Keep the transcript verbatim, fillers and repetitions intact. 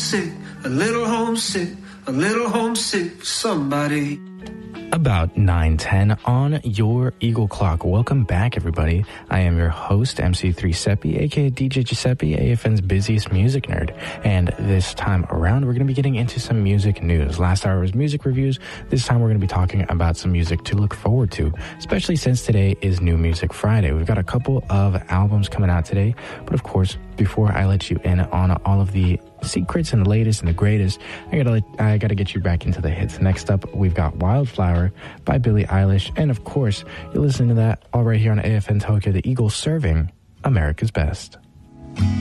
homesick, a little homesick, a little homesick for somebody. About nine ten on your Eagle Clock. Welcome back, everybody. I am your host, M C three Seppi, aka D J Giuseppe, A F N's busiest music nerd. And this time around, we're going to be getting into some music news. Last hour was music reviews. This time, we're going to be talking about some music to look forward to, especially since today is New Music Friday. We've got a couple of albums coming out today. But of course, before I let you in on all of the secrets and the latest and the greatest, I gotta let, I gotta get you back into the hits. Next up, we've got Wildflower by Billie Eilish, and of course, you're listening to that all right here on A F N Tokyo, the Eagle serving America's best.